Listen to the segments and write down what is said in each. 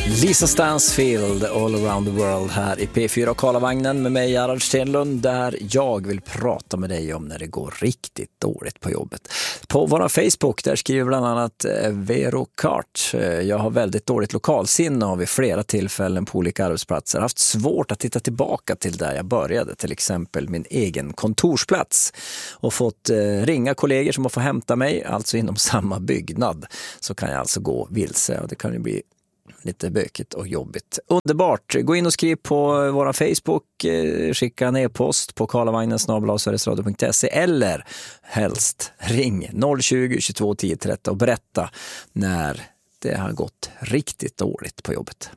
Lisa Stansfield, All around the world här i P4 och Karlavagnen med mig, Gerhard Stenlund, där jag vill prata med dig om när det går riktigt dåligt på jobbet. På vår Facebook där skriver bland annat Vero Kart: jag har väldigt dåligt lokalsinne och vid flera tillfällen på olika arbetsplatser haft svårt att titta tillbaka till där jag började, till exempel min egen kontorsplats, och fått ringa kollegor som har fått hämta mig, alltså inom samma byggnad, så kan jag alltså gå vilse och det kan ju bli lite bökigt och jobbigt. Underbart! Gå in och skriv på vår Facebook, skicka en e-post på karlavagnen@sverigesradio.se eller helst ring 020 22 10 30 och berätta när det har gått riktigt dåligt på jobbet.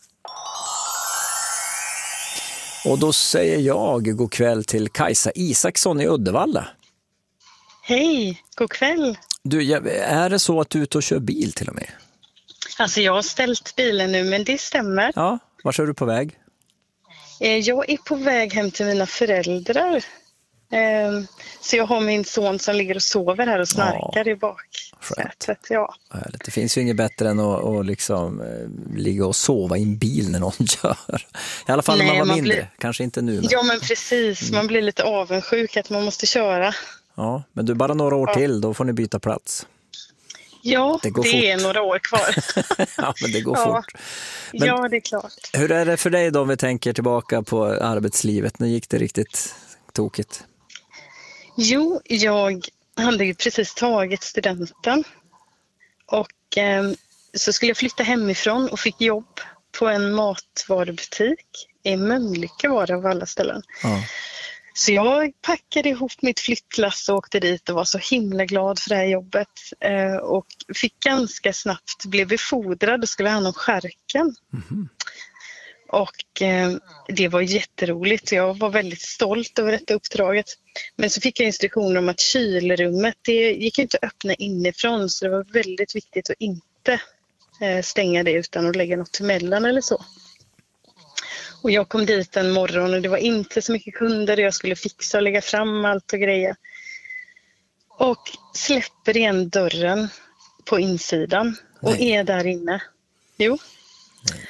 Och då säger jag god kväll till Kajsa Isaksson i Uddevalla. Hej, god kväll. Du, är det så att du är ute och kör bil till och med? Alltså jag har ställt bilen nu, men det stämmer. Ja, var är du på väg? Jag är på väg hem till mina föräldrar. Så jag har min son som ligger och sover här och snarkar i baksätet. Ja. Det finns ju inget bättre än att liksom ligga och sova i en bil när någon kör. I alla fall när man var mindre, kanske inte nu. Men... Ja, men precis. Man blir lite avundsjuk att man måste köra. Ja, men du, bara några år till, då får ni byta plats. Ja, det är några år kvar. Ja, men det går fort. Men ja, det är klart. Hur är det för dig då om vi tänker tillbaka på arbetslivet? När gick det riktigt tokigt? Jo, jag hade ju precis tagit studenten och så skulle jag flytta hemifrån och fick jobb på en matvarubutik i Mölnlycke, var det av alla ställen. Ja. Så jag packade ihop mitt flyttlass och åkte dit och var så himla glad för det här jobbet. Och fick ganska snabbt, blev befordrad och skulle ha hand om skärken. Mm-hmm. Och det var jätteroligt. Jag var väldigt stolt över detta uppdraget. Men så fick jag instruktioner om att kylrummet, det gick inte att öppna inifrån. Så det var väldigt viktigt att inte stänga det utan att lägga något emellan eller så. Och jag kom dit en morgon och det var inte så mycket kunder. Jag skulle fixa och lägga fram allt och grejer. Och släpper igen dörren på insidan. Och är där inne. Jo. Nej.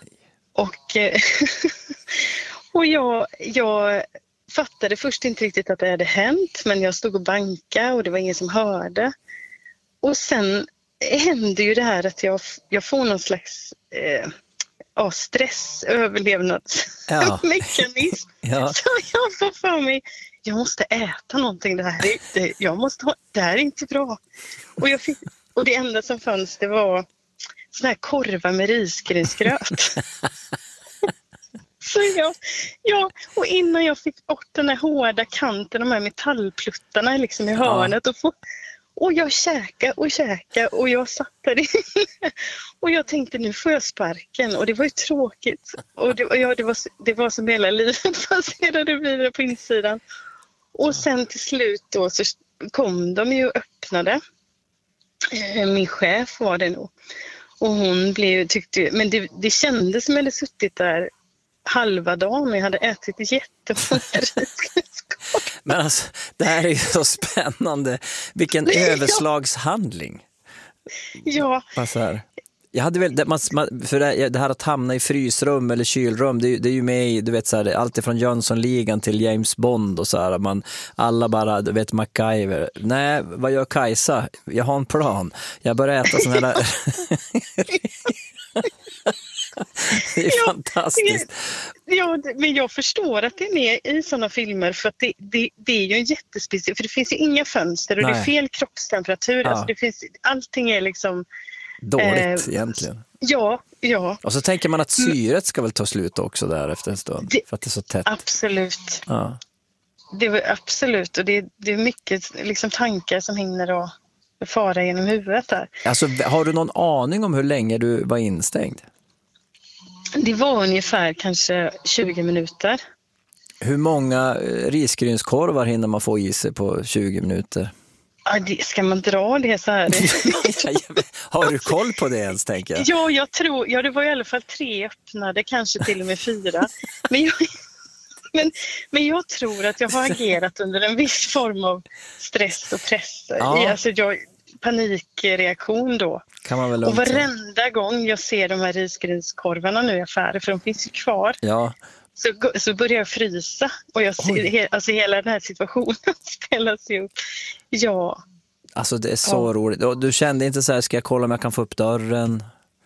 Och jag fattade först inte riktigt att det hade hänt. Men jag stod och bankade och det var ingen som hörde. Och sen hände ju det här att jag får någon slags... stress, överlevnadsmekanism. Ja. Så jag får för mig, jag måste äta någonting, det här är inte bra. Och det enda som fanns, det var såna här korvar med risgrynsgröt. Så och innan jag fick bort den här hårda kanten, de här metallpluttarna liksom i hörnet och jag käkade och jag satt där inne. Och jag tänkte, nu får jag sparken. Och det var ju tråkigt. Och det var som hela livet passerade vidare på insidan. Och sen till slut då så kom de ju och öppnade. Min chef var det nog. Och hon men det kändes som jag hade suttit där halva dagen och jag hade ätit jättemånga risgrynskorvar. Men alltså, det här är ju så spännande. Vilken överslagshandling. Ja. Alltså här. Jag hade väl för det här att hamna i frysrum eller kylrum, det är ju med i, du vet så här, allt ifrån Jönssonligan till James Bond och så här, alla bara, du vet, MacGyver. Nej, vad gör Kajsa? Jag har en plan. Jag börjar äta sån här. Det är fantastiskt. Ja, men jag förstår att det är med i sådana filmer för att det är ju en jättespeciell, för det finns ju inga fönster och det är fel kroppstemperatur. Ja. Alltså allting är liksom dåligt egentligen. Ja. Och så tänker man att syret ska väl ta slut också där efter en stund för att det är så tätt. Absolut. Ja. Det var absolut, och det är mycket liksom tankar som hinner och fara genom huvudet där. Alltså, har du någon aning om hur länge du var instängd? Det var ungefär kanske 20 minuter. Hur många risgrynskorvar hinner man få i sig på 20 minuter? Ja, ska man dra det så här? Har du koll på det ens, tänker jag? Ja, jag tror, det var i alla fall 3 öppnade, kanske till och med 4. Men jag tror att jag har agerat under en viss form av stress och press. Ja. Alltså panikreaktion då. kan man väl Och lugnt säga. varenda gång jag ser de här risgrynskorvarna nu i affärer, för de finns ju kvar, Ja, så börjar jag frysa. Och jag ser, alltså hela den här situationen spelas ju upp. Ja. alltså det är så roligt. Och du kände inte så här, ska jag kolla om jag kan få upp dörren?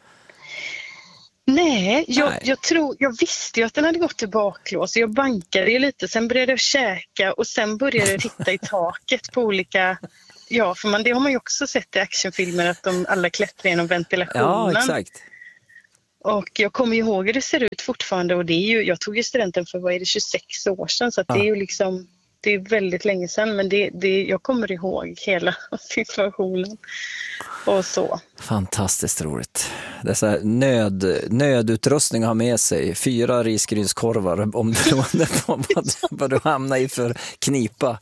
Nej, Nej. jag visste ju att den hade gått i baklås. Jag bankade ju lite, sen började jag käka och sen började jag titta i taket på olika... Ja, för det har man ju också sett i actionfilmer, att alla klättrar genom ventilationen. Ja, exakt. Och jag kommer ihåg hur det ser ut fortfarande, och det är ju, jag tog ju studenten för 26 år sedan, så att det är ju liksom, det är väldigt länge sedan, men jag kommer ihåg hela situationen och så. Fantastiskt roligt. Det är så här nödutrustning att ha med sig. 4 risgrynskorvar om beroende på vad du hamnar i för knipa.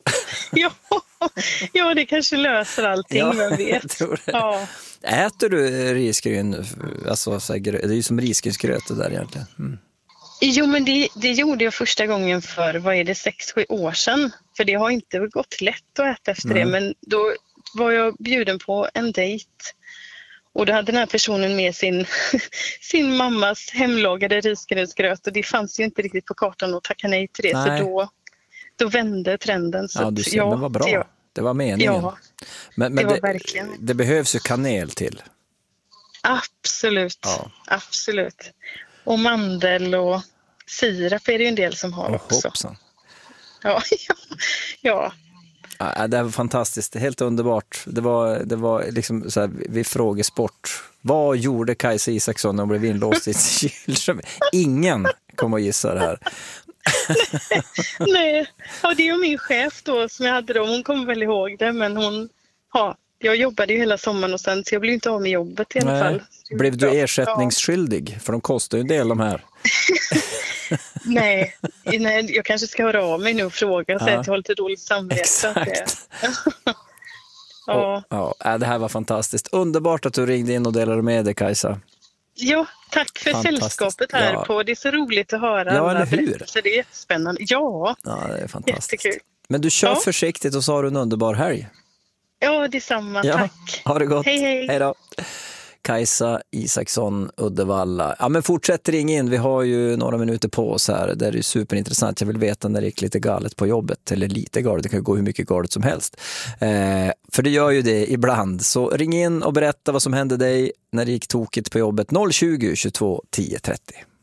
Ja, det kanske löser allting, vem vet. Jag tror det. Ja. Äter du risgryn? Alltså, så här, det är ju som risgrynsgröt det där egentligen. Mm. Jo, men det gjorde jag första gången för, 6-7 år sedan. För det har inte gått lätt att äta efter det, men då var jag bjuden på en dejt. Och då hade den här personen med sin mammas hemlagade risgrynsgröt, och det fanns ju inte riktigt på kartan att tacka nej till det. Nej. Så då vände trenden. Så du ser, men vad bra. Det var meningen. Ja, men det var verkligen. Det behövs ju kanel till. Absolut, absolut. Och mandel och sirap är det ju en del som har också. Hoppsan. Ja. Ja, det var fantastiskt, helt underbart. Det var liksom så här, vid frågesport. Vad gjorde Kajsa Isaksson när hon blev inlåst i ett kylrum? Ingen kommer att gissa det här. Nej, det är ju min chef då som jag hade då. Hon kommer väl ihåg det, men jag jobbade ju hela sommaren och sen, så jag blev inte av med jobbet i alla fall. Blev du ersättningsskyldig? För de kostar ju en del de här. Nej, jag kanske ska höra av mig nu och fråga och säga att jag har lite dåligt samvete. Exakt. Det här var fantastiskt. Underbart att du ringde in och delade med dig, Kajsa. Ja, tack för sällskapet här på. Det är så roligt att höra alla berättelser. Det är jättespännande. Ja, det är fantastiskt. Jättekul. Men du kör försiktigt och så har du en underbar helg. Ja, detsamma. Tack. Ha det gott. Hej. Hej då. Kajsa Isaksson, Uddevalla. Ja, men fortsätt ring in. Vi har ju några minuter på oss här. Det är ju superintressant. Jag vill veta när det gick lite galet på jobbet. Eller lite galet. Det kan ju gå hur mycket galet som helst. För det gör ju det ibland. Så ring in och berätta vad som hände dig när det gick tokigt på jobbet. 020 22 10 30.